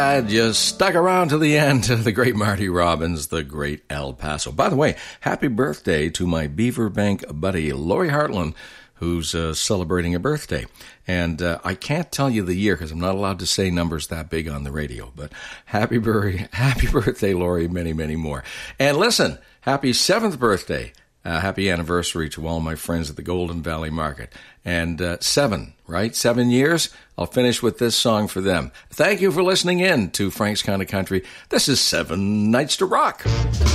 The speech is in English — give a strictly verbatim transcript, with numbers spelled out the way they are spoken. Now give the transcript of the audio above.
Glad you stuck around to the end. The great Marty Robbins, the great El Paso. By the way, happy birthday to my Beaverbank buddy, Lori Hartland, who's uh, celebrating a birthday. And uh, I can't tell you the year because I'm not allowed to say numbers that big on the radio. But happy, bur- happy birthday, Lori, many, many more. And listen, happy seventh birthday. Uh, happy anniversary to all my friends at the Golden Valley Market. And uh, seven, right? Seven years. I'll finish with this song for them. Thank you for listening in to Frank's Kind of Country. This is Seven Nights to Rock.